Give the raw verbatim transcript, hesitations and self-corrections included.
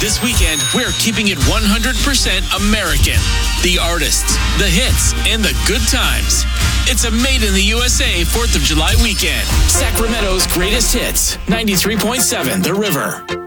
This weekend, we're keeping it one hundred percent American. The artists, the hits, and the good times. It's a Made in the U S A fourth of July weekend. Sacramento's greatest hits. ninety-three point seven The River.